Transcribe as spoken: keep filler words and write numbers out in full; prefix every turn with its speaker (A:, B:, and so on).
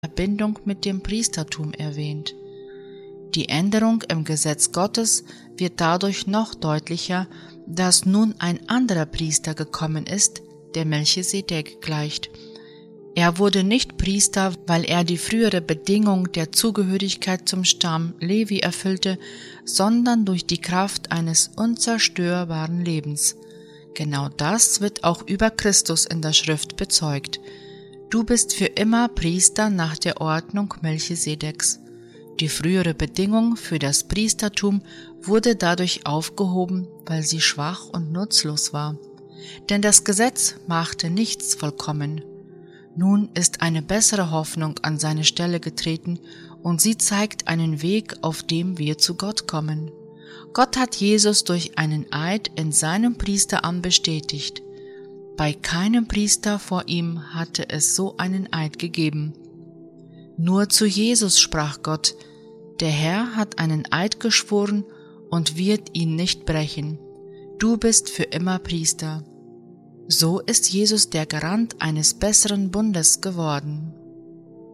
A: Verbindung mit dem Priestertum erwähnt. Die Änderung im Gesetz Gottes wird dadurch noch deutlicher, dass nun ein anderer Priester gekommen ist, der Melchisedek gleicht. Er wurde nicht Priester, weil er die frühere Bedingung der Zugehörigkeit zum Stamm Levi erfüllte, sondern durch die Kraft eines unzerstörbaren Lebens. Genau das wird auch über Christus in der Schrift bezeugt. Du bist für immer Priester nach der Ordnung Melchisedeks. Die frühere Bedingung für das Priestertum wurde dadurch aufgehoben, weil sie schwach und nutzlos war. Denn das Gesetz machte nichts vollkommen. Nun ist eine bessere Hoffnung an seine Stelle getreten und sie zeigt einen Weg, auf dem wir zu Gott kommen. Gott hat Jesus durch einen Eid in seinem Priesteramt bestätigt. Bei keinem Priester vor ihm hatte es so einen Eid gegeben. Nur zu Jesus sprach Gott: Der Herr hat einen Eid geschworen und wird ihn nicht brechen. Du bist für immer Priester. So ist Jesus der Garant eines besseren Bundes geworden.